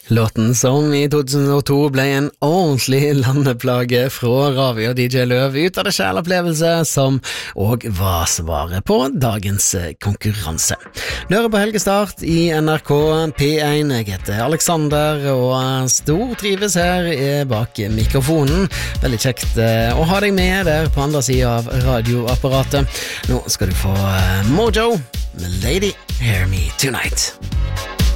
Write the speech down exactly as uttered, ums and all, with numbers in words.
Låten som i to tusen og to ble en ordentlig landeplage fra Ravi og D J Løv ut av det kjærleopplevelse som og var svaret på dagens konkurranse. Lører på helgestart i N R K P én. Jeg heter Alexander og stor trives her bak mikrofonen. Veldig kjekt å ha deg med der på andre siden av radioapparatet. Nå skal du få Mojo med Lady Hear Me Tonight.